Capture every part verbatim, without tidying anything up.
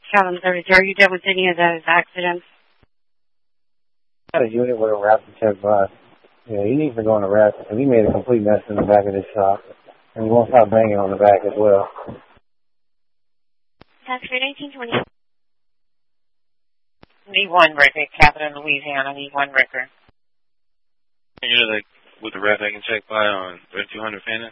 Cabin thirty-two, are you done with any of those accidents? Got a unit with a rapid check by. Yeah, he needs to go on a rapid, because he made a complete mess in the back of this shop. And he won't stop banging on the back as well. Tax rate eighteen twenty. Need one record, Captain Louisiana, need one record. You're like with the rap I can check by on thirty-two hundred Fannin?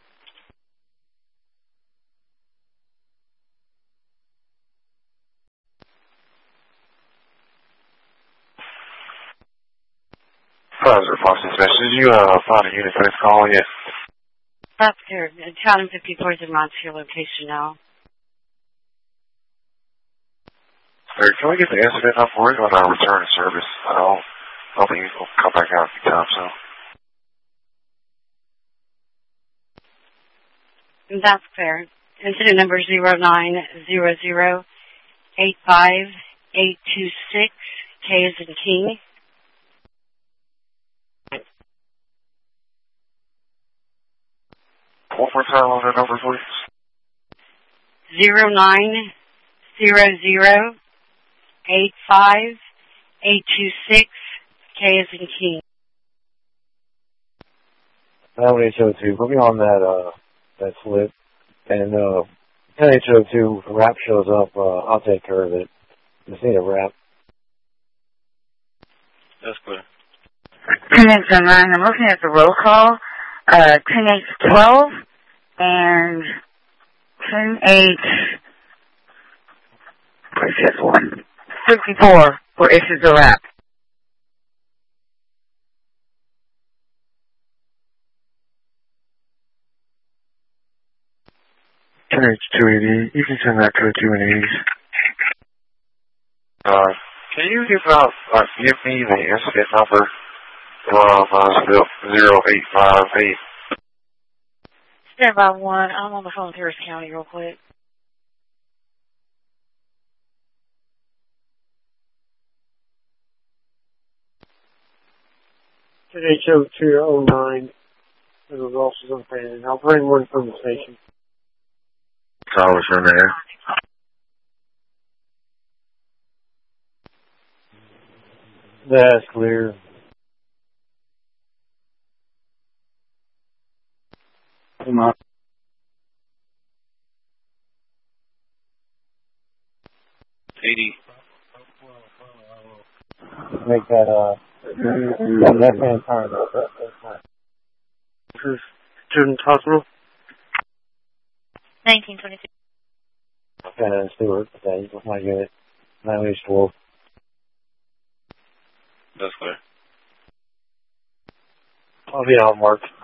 Positive, Boston Special. Did you uh, find a unit for this call yet? That's good. Cabin fifty-four is en route to your location now. Sir, can we get the incident up for it on our return to service? I don't, I don't think he's going to come back out a few times, so. That's fair. Incident number zero nine zero zero eight five eight two six. K is in King. One more time on that number, please. Zero nine zero zero eight five eight two six. K is in King. nine H O two, put me on that, uh, that slip. And, uh, ten H O two, if a rap shows up, uh, I'll take care of it. Just need a rap. That's clear. ten H nine, I'm looking at the roll call. Uh, ten H twelve and ten H, where's this one? fifty-four for issues of rap. ten H two eighty, you can send that to a two and E's. Uh, can you give out, uh, give me the incident number of, uh, zero eight five eight? Stand by one. I'm on the phone with Harris County real quick. ten H O two oh nine. There was officers on Fannin. I'll bring one from the station. Towers from there. That's clear. Come on. eighty. Make that, uh, that left hand turn. This is Student Hospital. nineteen twenty-two. Okay, Stewart. Okay, you my unit. nine H twelve. That's clear. I'll be out, Mark.